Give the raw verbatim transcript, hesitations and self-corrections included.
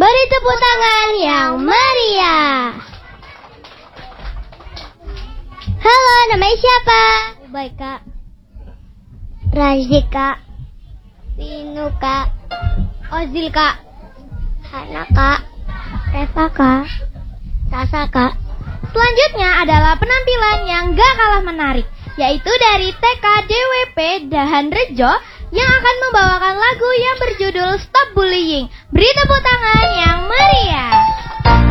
Beri tepuk tangan yang meriah. Halo, namanya siapa? Ubay, Kak. Razi, Kak. Vinu, Kak. Ozil, Kak. Hana, Kak. Reva, Kak. Sasa, Kak. Selanjutnya adalah penampilan yang gak kalah menarik, yaitu dari T K D W P Dahan Rejo yang akan membawakan lagu yang berjudul Stop Bullying. Beri tepuk tangan yang meriah.